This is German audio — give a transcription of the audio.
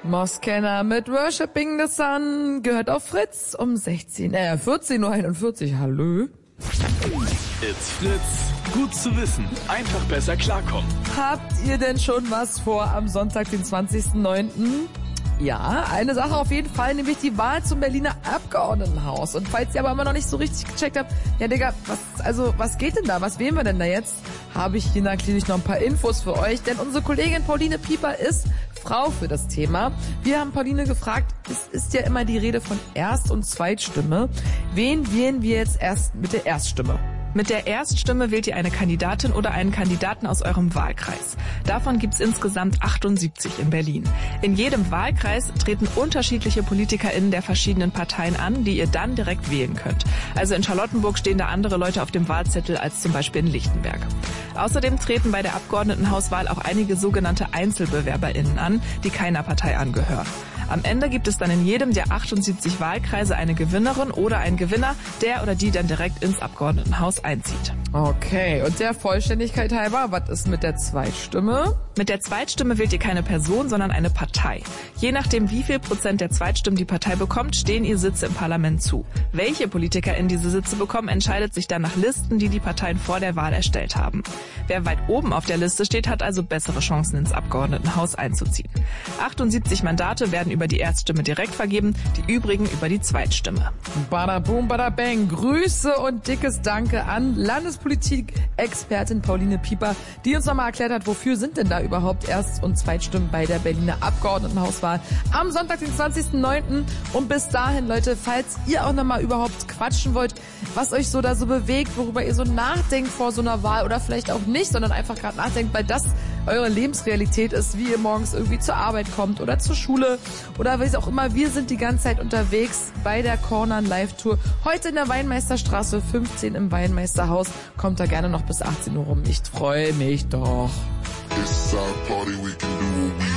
Moskenna mit Worshipping the Sun gehört auf Fritz um 14:41 Uhr. Hallo. It's Fritz. Gut zu wissen. Einfach besser klarkommen. Habt ihr denn schon was vor am Sonntag, den 20.09.? Ja, eine Sache auf jeden Fall, nämlich die Wahl zum Berliner Abgeordnetenhaus. Und falls ihr aber immer noch nicht so richtig gecheckt habt, ja Digga, was geht denn da? Was wählen wir denn da jetzt? Habe ich hier natürlich noch ein paar Infos für euch, denn unsere Kollegin Pauline Pieper ist Frau für das Thema. Wir haben Pauline gefragt, es ist ja immer die Rede von Erst- und Zweitstimme. Wen wählen wir jetzt erst mit der Erststimme? Mit der Erststimme wählt ihr eine Kandidatin oder einen Kandidaten aus eurem Wahlkreis. Davon gibt's insgesamt 78 in Berlin. In jedem Wahlkreis treten unterschiedliche PolitikerInnen der verschiedenen Parteien an, die ihr dann direkt wählen könnt. Also in Charlottenburg stehen da andere Leute auf dem Wahlzettel als zum Beispiel in Lichtenberg. Außerdem treten bei der Abgeordnetenhauswahl auch einige sogenannte EinzelbewerberInnen an, die keiner Partei angehören. Am Ende gibt es dann in jedem der 78 Wahlkreise eine Gewinnerin oder einen Gewinner, der oder die dann direkt ins Abgeordnetenhaus einzieht. Okay, und der Vollständigkeit halber, was ist mit der Zweitstimme? Mit der Zweitstimme wählt ihr keine Person, sondern eine Partei. Je nachdem, wie viel Prozent der Zweitstimmen die Partei bekommt, stehen ihr Sitze im Parlament zu. Welche PolitikerInnen diese Sitze bekommen, entscheidet sich dann nach Listen, die die Parteien vor der Wahl erstellt haben. Wer weit oben auf der Liste steht, hat also bessere Chancen, ins Abgeordnetenhaus einzuziehen. 78 Mandate werden über die Erststimme direkt vergeben, die übrigen über die Zweitstimme. Bada boom, bada bang. Grüße und dickes Danke an Landespolitik-Expertin Pauline Pieper, die uns nochmal erklärt hat, wofür sind denn da überhaupt Erst- und Zweitstimmen bei der Berliner Abgeordnetenhauswahl am Sonntag, den 20.09. Und bis dahin, Leute, falls ihr auch nochmal überhaupt quatschen wollt, was euch so da so bewegt, worüber ihr so nachdenkt vor so einer Wahl oder vielleicht auch nicht, sondern einfach gerade nachdenkt, weil das eure Lebensrealität ist, wie ihr morgens irgendwie zur Arbeit kommt oder zur Schule oder was auch immer. Wir sind die ganze Zeit unterwegs bei der Cornern Live Tour. Heute in der Weinmeisterstraße 15 im Weinmeisterhaus. Kommt da gerne noch bis 18 Uhr rum. Ich freue mich doch. It's our party, we can do what we